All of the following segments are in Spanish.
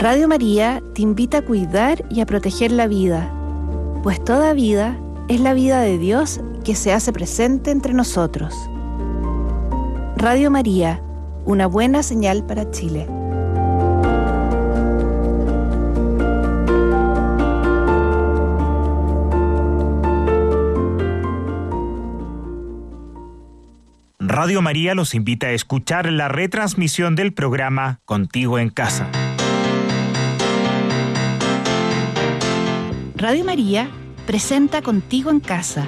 Radio María te invita a cuidar y a proteger la vida, pues toda vida es la vida de Dios que se hace presente entre nosotros. Radio María, una buena señal para Chile. Radio María los invita a escuchar la retransmisión del programa Contigo en Casa. Radio María presenta Contigo en Casa.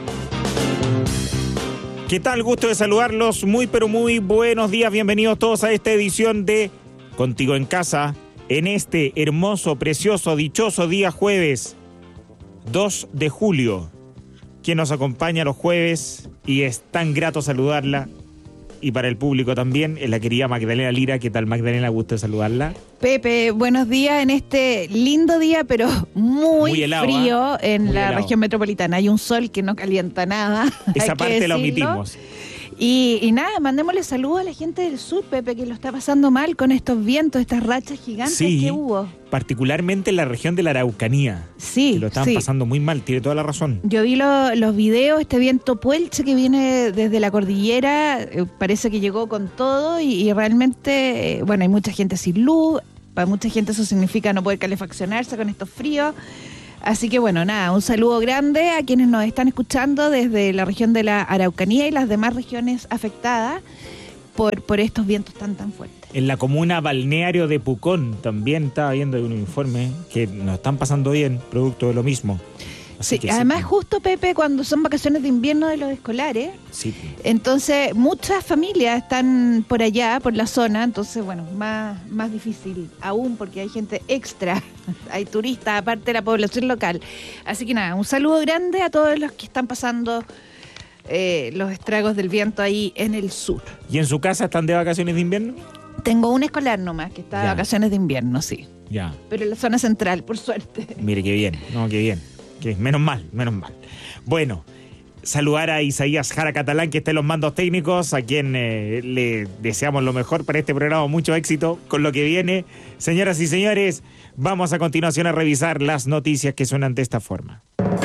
¿Qué tal? Gusto de saludarlos. Muy pero muy buenos días. Bienvenidos todos a esta edición de Contigo en Casa. En este hermoso, precioso, dichoso día jueves 2 de julio. Quien nos acompaña los jueves y es tan grato saludarla. Y para el público también, es la querida Magdalena Lira. ¿Qué tal, Magdalena? Gusto de saludarla. Pepe, buenos días en este lindo día, pero muy helado, frío en muy la helado. Región metropolitana. Hay un sol que no calienta nada. Esa parte la omitimos. Y nada, mandémosle saludos a la gente del sur, Pepe, que lo está pasando mal con estos vientos, estas rachas gigantes que hubo. Particularmente en la región de la Araucanía. Sí, que lo están pasando muy mal, tiene toda la razón. Yo vi los videos, este viento puelche que viene desde la cordillera, parece que llegó con todo y realmente, bueno, hay mucha gente sin luz, para mucha gente eso significa no poder calefaccionarse con estos fríos. Así que bueno, nada, un saludo grande a quienes nos están escuchando desde la región de la Araucanía y las demás regiones afectadas por estos vientos tan fuertes. En la comuna balneario de Pucón también estaba viendo un informe que nos están pasando bien, producto de lo mismo. Sí, además justo, Pepe, cuando son vacaciones de invierno de los escolares, sí. Entonces muchas familias están por allá, por la zona, entonces bueno, más difícil aún porque hay gente extra, hay turistas aparte de la población local. Así que nada, un saludo grande a todos los que están pasando los estragos del viento ahí en el sur. ¿Y en su casa están de vacaciones de invierno? Tengo un escolar nomás que está de vacaciones de invierno, sí. Ya. Pero en la zona central, por suerte. Mire, qué bien, qué bien. Que menos mal. Bueno, saludar a Isaías Jara Catalán, que está en los mandos técnicos, a quien le deseamos lo mejor para este programa, mucho éxito con lo que viene. Señoras y señores, vamos a continuación a revisar las noticias que suenan de esta forma.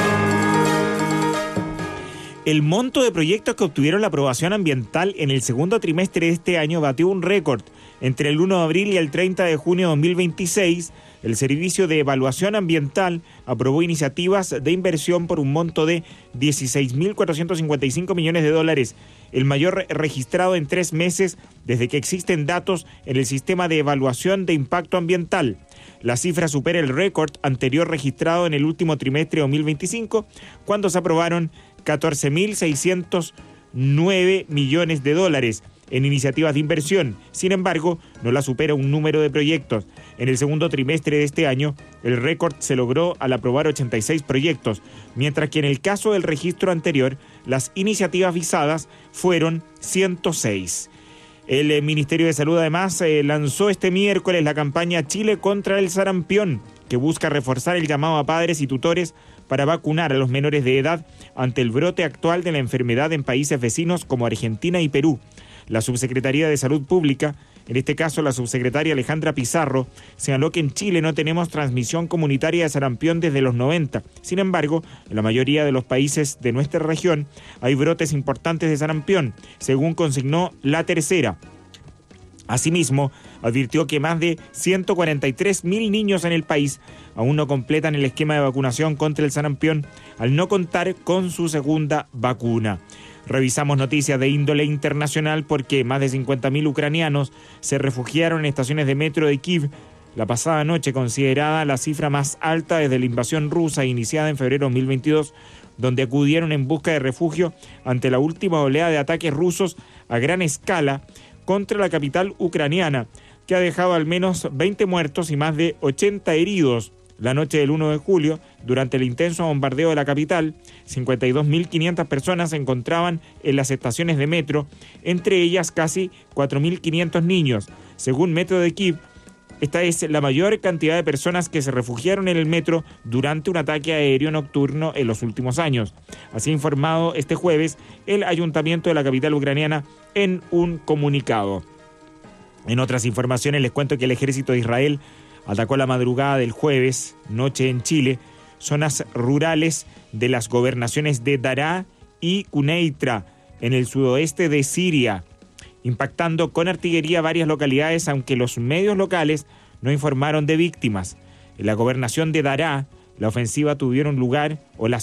El monto de proyectos que obtuvieron la aprobación ambiental en el segundo trimestre de este año batió un récord. Entre el 1 de abril y el 30 de junio de 2026, el Servicio de Evaluación Ambiental aprobó iniciativas de inversión por un monto de 16.455 millones de dólares, el mayor registrado en 3 meses desde que existen datos en el sistema de evaluación de impacto ambiental. La cifra supera el récord anterior registrado en el último trimestre de 2025, cuando se aprobaron 14.609 millones de dólares en iniciativas de inversión. Sin embargo, no la supera un número de proyectos. En el segundo trimestre de este año, el récord se logró al aprobar 86 proyectos, mientras que en el caso del registro anterior, las iniciativas visadas fueron 106. El Ministerio de Salud además lanzó este miércoles la campaña Chile contra el sarampión, que busca reforzar el llamado a padres y tutores para vacunar a los menores de edad ante el brote actual de la enfermedad en países vecinos como Argentina y Perú. La Subsecretaría de Salud Pública, en este caso la subsecretaria Alejandra Pizarro, señaló que en Chile no tenemos transmisión comunitaria de sarampión desde los 90. Sin embargo, en la mayoría de los países de nuestra región hay brotes importantes de sarampión, según consignó La Tercera. Asimismo, advirtió que más de 143.000 niños en el país aún no completan el esquema de vacunación contra el sarampión al no contar con su segunda vacuna. Revisamos noticias de índole internacional porque más de 50.000 ucranianos se refugiaron en estaciones de metro de Kiev la pasada noche, considerada la cifra más alta desde la invasión rusa iniciada en febrero de 2022, donde acudieron en busca de refugio ante la última oleada de ataques rusos a gran escala contra la capital ucraniana, que ha dejado al menos 20 muertos y más de 80 heridos. La noche del 1 de julio, durante el intenso bombardeo de la capital, 52.500 personas se encontraban en las estaciones de metro, entre ellas casi 4.500 niños. Según Metro de Kiev, esta es la mayor cantidad de personas que se refugiaron en el metro durante un ataque aéreo nocturno en los últimos años. Así ha informado este jueves el ayuntamiento de la capital ucraniana en un comunicado. En otras informaciones les cuento que el ejército de Israel atacó la madrugada del jueves, noche en Chile, zonas rurales de las gobernaciones de Daraa y Quneitra, en el sudoeste de Siria, impactando con artillería varias localidades, aunque los medios locales no informaron de víctimas. En la gobernación de Daraa, las ofensivas tuvieron lugar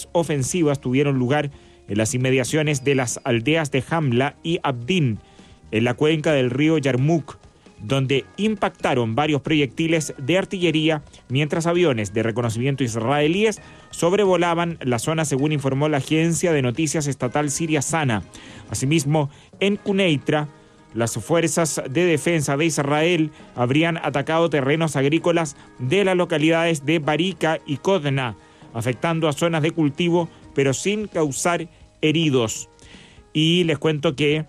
en las inmediaciones de las aldeas de Hamla y Abdin, en la cuenca del río Yarmouk, donde impactaron varios proyectiles de artillería mientras aviones de reconocimiento israelíes sobrevolaban la zona, según informó la agencia de noticias estatal siria Sana. Asimismo, en Quneitra, las fuerzas de defensa de Israel habrían atacado terrenos agrícolas de las localidades de Barika y Kodna, afectando a zonas de cultivo, pero sin causar heridos. Y les cuento que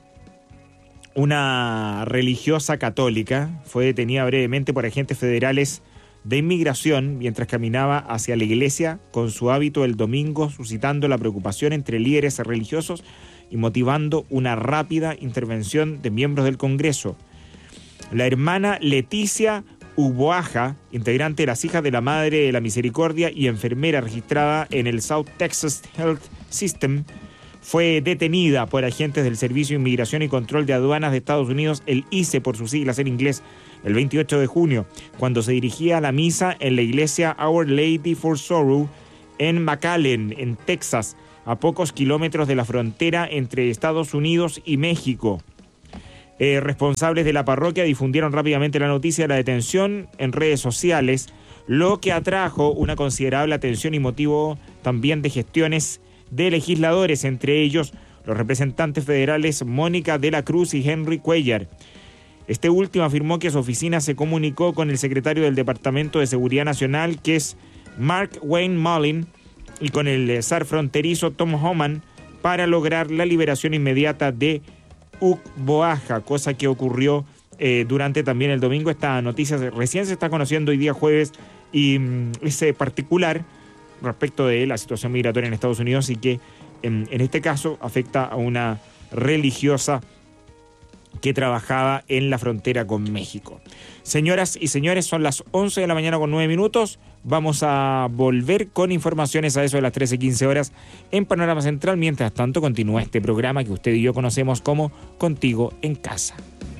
una religiosa católica fue detenida brevemente por agentes federales de inmigración mientras caminaba hacia la iglesia con su hábito el domingo, suscitando la preocupación entre líderes religiosos y motivando una rápida intervención de miembros del Congreso. La hermana Leticia Uboaja, integrante de las Hijas de la Madre de la Misericordia y enfermera registrada en el South Texas Health System, fue detenida por agentes del Servicio de Inmigración y Control de Aduanas de Estados Unidos, el ICE por sus siglas en inglés, el 28 de junio, cuando se dirigía a la misa en la iglesia Our Lady for Sorrow en McAllen, en Texas, a pocos kilómetros de la frontera entre Estados Unidos y México. Responsables de la parroquia difundieron rápidamente la noticia de la detención en redes sociales, lo que atrajo una considerable atención y motivo también de gestiones de legisladores, entre ellos los representantes federales Mónica de la Cruz y Henry Cuellar. Este último afirmó que su oficina se comunicó con el secretario del Departamento de Seguridad Nacional, que es Mark Wayne Mullin, y con el zar fronterizo Tom Homan para lograr la liberación inmediata de Uboaja, cosa que ocurrió durante también el domingo. Esta noticia recién se está conociendo hoy día jueves y es particular respecto de la situación migratoria en Estados Unidos y que en este caso afecta a una religiosa que trabajaba en la frontera con México. Señoras y señores, son las 11 de la mañana con 9 minutos. Vamos a volver con informaciones a eso de las 13:15 horas en Panorama Central. Mientras tanto, continúa este programa que usted y yo conocemos como Contigo en Casa.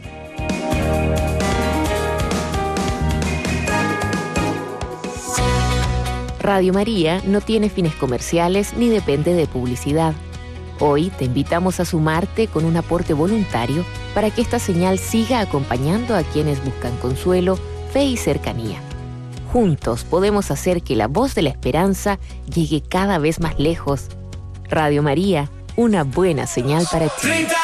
Radio María no tiene fines comerciales ni depende de publicidad. Hoy te invitamos a sumarte con un aporte voluntario para que esta señal siga acompañando a quienes buscan consuelo, fe y cercanía. Juntos podemos hacer que la voz de la esperanza llegue cada vez más lejos. Radio María, una buena señal para ti.